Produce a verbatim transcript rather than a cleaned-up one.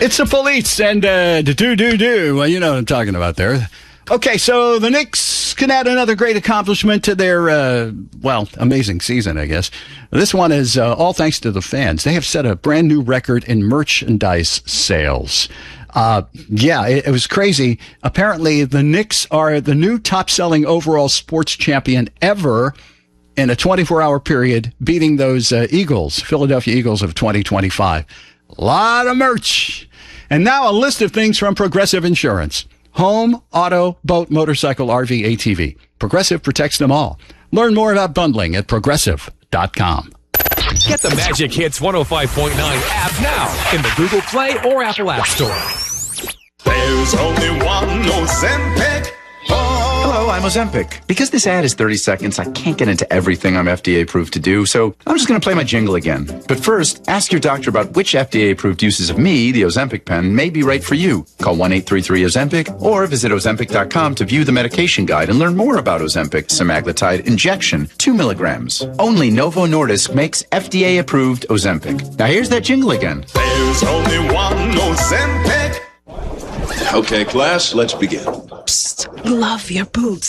It's the police and uh, do do do. Well, you know what I'm talking about there. Okay, so the Knicks can add another great accomplishment to their, uh, well, amazing season, I guess. This one is uh, all thanks to the fans. They have set a brand new record in merchandise sales. Uh, yeah, it, it was crazy. Apparently, the Knicks are the new top-selling overall sports champion ever in a twenty-four hour period, beating those uh, Eagles, Philadelphia Eagles of twenty twenty-five. A lot of merch. And now a list of things from Progressive Insurance. Home, auto, boat, motorcycle, R V, A T V. Progressive protects them all. Learn more about bundling at progressive dot com. Get the Magic Hits one oh five point nine app now in the Google Play or Apple App Store. There's only one Ozempic. Hello, I'm Ozempic. Because this ad is thirty seconds, I can't get into everything I'm F D A approved to do, so I'm just going to play my jingle again. But first, ask your doctor about which F D A approved uses of me, the Ozempic pen, may be right for you. Call one eight three three Ozempic or visit Ozempic dot com to view the medication guide and learn more about Ozempic semaglutide injection, two milligrams. Only Novo Nordisk makes F D A approved Ozempic. Now here's that jingle again. There's only one Ozempic. Okay, class, let's begin. Psst, love your boots.